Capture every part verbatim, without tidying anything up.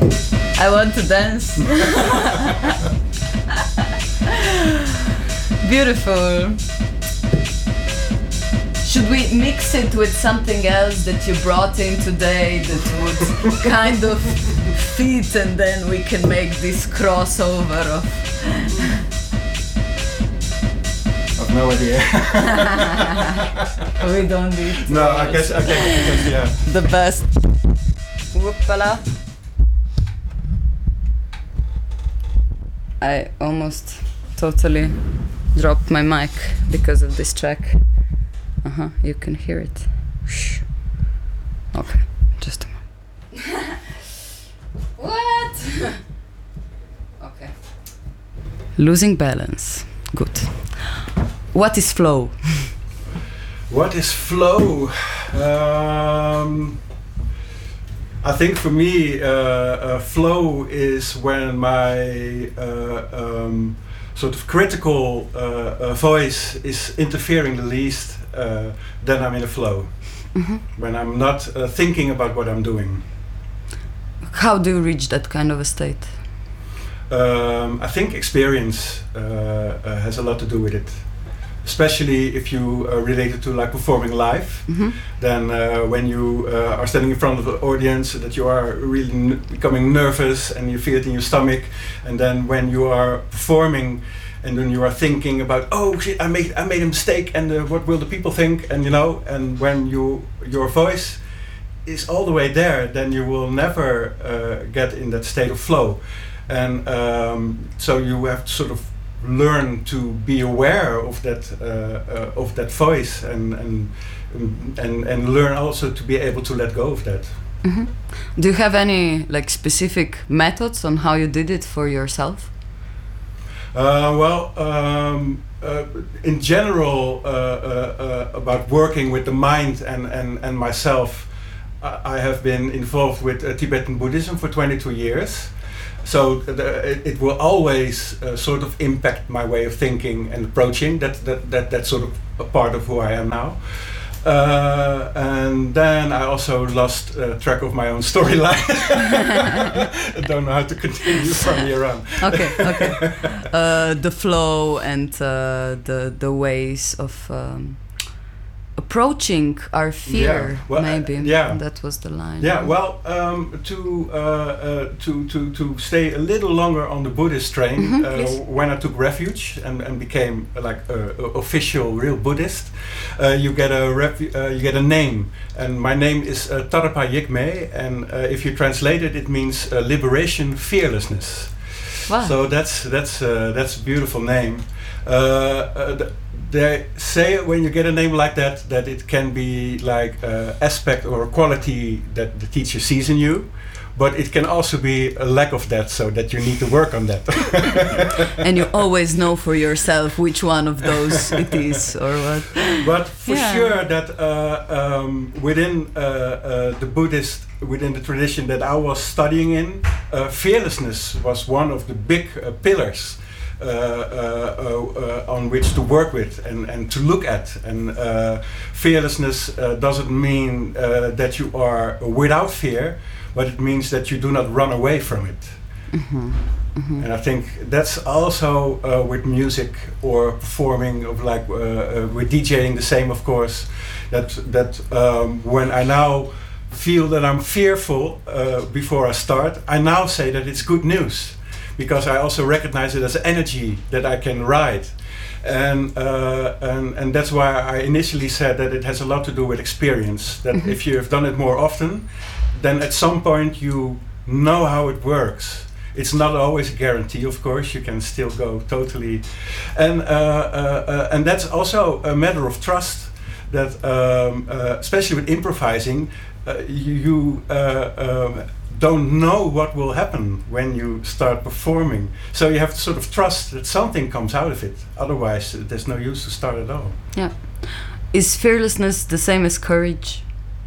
I want to dance. Beautiful. Should we mix it with something else that you brought in today that would kind of fit, and then we can make this crossover of... I've no idea. We don't need to. No, I guess, I guess, I guess, yeah. The best. Whoopala. I almost totally dropped my mic because of this track. Uh-huh, you can hear it. Shh. Okay, just a moment. What? Okay. Losing balance. Good. What is flow? What is flow? Um, I think for me, uh, uh, flow is when my uh, um, sort of critical uh, uh, voice is interfering the least. Uh, then I'm in a flow. Mm-hmm. When I'm not uh, thinking about what I'm doing. How do you reach that kind of a state? Um, I think experience uh, uh, has a lot to do with it. Especially if you are related to like performing live, mm-hmm. then uh, when you uh, are standing in front of an audience, that you are really n- becoming nervous and you feel it in your stomach, and then when you are performing, and then you are thinking about, oh shit, I made I made a mistake, and uh, what will the people think, and you know, and when you your voice is all the way there, then you will never uh, get in that state of flow, and um, so you have to sort of learn to be aware of that uh, uh, of that voice, and and and and learn also to be able to let go of that. Mm-hmm. Do you have any like specific methods on how you did it for yourself? Uh, well, um, uh, in general, uh, uh, uh, about working with the mind and, and, and myself, I, I have been involved with uh, Tibetan Buddhism for twenty-two years. So the, it, it will always uh, sort of impact my way of thinking and approaching. That, that, that, that's sort of a part of who I am now. Uh, and then I also lost uh, track of my own storyline. I don't know how to continue from here on. Okay, okay. Uh, the flow and uh, the the ways of um, approaching our fear, yeah. Well, maybe. Uh, yeah, that was the line. Yeah. Well, um, to uh, uh, to to to stay a little longer on the Buddhist train, mm-hmm, uh, when I took refuge and, and became uh, like a, a official real Buddhist, uh, you get a refu- uh, you get a name, and my name is uh, Tarapa Yikme, and uh, if you translate it, it means uh, liberation, fearlessness. Wow. So that's that's uh, that's a beautiful name. Uh, uh, th- They say when you get a name like that, that it can be like an aspect or a quality that the teacher sees in you, but it can also be a lack of that, so that you need to work on that. And you always know for yourself which one of those it is, or what? But for yeah. sure that uh, um, within uh, uh, the Buddhist, within the tradition that I was studying in, uh, fearlessness was one of the big uh, pillars. Uh, uh, uh, on which to work with and, and to look at, and uh, fearlessness uh, doesn't mean uh, that you are without fear, but it means that you do not run away from it. Mm-hmm. Mm-hmm. And I think that's also uh, with music or performing, of like uh, uh, with DJing the same, of course. That that um, when I now feel that I'm fearful uh, before I start, I now say that it's good news. Because I also recognize it as energy that I can ride, and uh, and and that's why I initially said that it has a lot to do with experience. That mm-hmm. if you have done it more often, then at some point you know how it works. It's not always a guarantee, of course. You can still go totally, and uh, uh, uh, and that's also a matter of trust. That um, uh, especially with improvising, uh, you. you uh, um, don't know what will happen when you start performing. So you have to sort of trust that something comes out of it. Otherwise, uh, there's no use to start at all. Yeah. Is fearlessness the same as courage?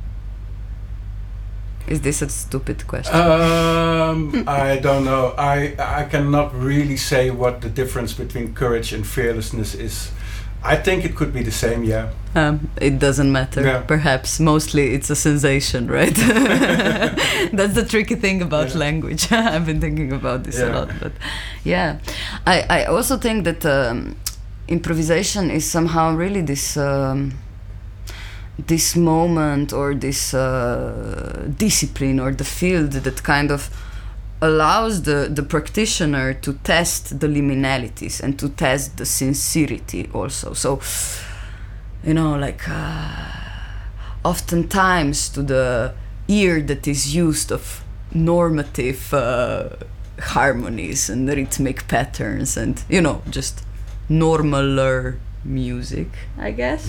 Is this a stupid question? Um, I don't know. I I cannot really say what the difference between courage and fearlessness is. I think it could be the same, yeah. Um, it doesn't matter, Yeah. perhaps. Mostly it's a sensation, right? That's the tricky thing about Yeah. language. I've been thinking about this a Yeah. lot. But yeah, I, I also think that um, improvisation is somehow really this... Um, this moment or this uh, discipline or the field that kind of allows the, the practitioner to test the liminalities and to test the sincerity also. So, you know, like uh, oftentimes to the ear that is used of normative uh, harmonies and rhythmic patterns and, you know, just normaler music, I guess.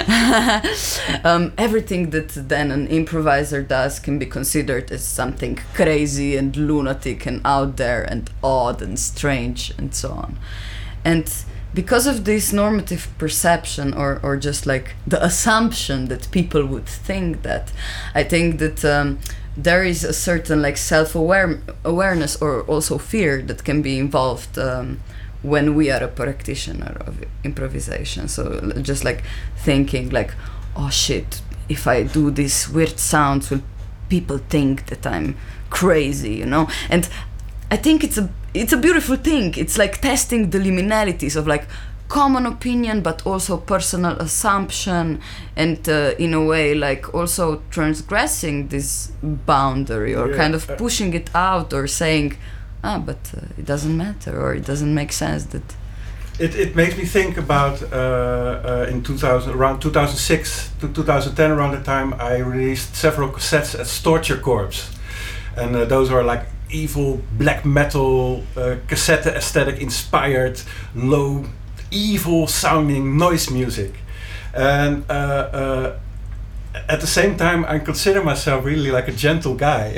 Mm-hmm. um, everything that then an improviser does can be considered as something crazy and lunatic and out there and odd and strange and so on. And because of this normative perception or, or just like the assumption that people would think that, I think that um, there is a certain like self-aware awareness or also fear that can be involved um, when we are a practitioner of improvisation. So just like thinking like, oh shit, if I do these weird sounds, will people think that I'm crazy, you know? And I think it's a it's a beautiful thing. It's like testing the liminalities of like common opinion, but also personal assumption, and uh, in a way like also transgressing this boundary or Yeah. kind of pushing it out or saying, ah, but uh, it doesn't matter or it doesn't make sense that. It, it makes me think about uh, uh, in two thousand, around two thousand six to two thousand ten, around the time I released several cassettes as Torture Corps, and uh, those are like evil black metal uh, cassette aesthetic inspired low evil sounding noise music, and uh, uh, at the same time I consider myself really like a gentle guy.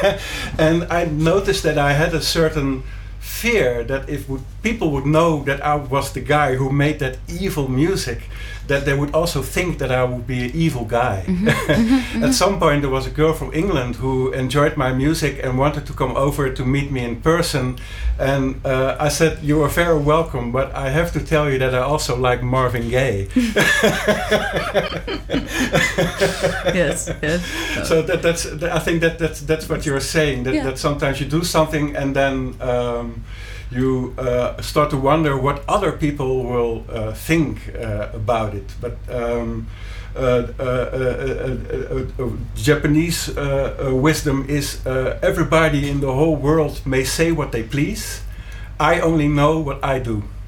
And I noticed that I had a certain fear that if would, people would know that I was the guy who made that evil music, that they would also think that I would be an evil guy. Mm-hmm. Mm-hmm. At some point there was a girl from England who enjoyed my music and wanted to come over to meet me in person, and uh, I said, you are very welcome, but I have to tell you that I also like Marvin Gaye. Yes, yes. So that, that's I think that that's, that's what you're saying, that, Yeah. that sometimes you do something and then um, you uh, start to wonder what other people will uh, think uh, about it. But um, uh, uh, uh, uh, uh, Japanese uh, uh, wisdom is uh, everybody in the whole world may say what they please. I only know what I do.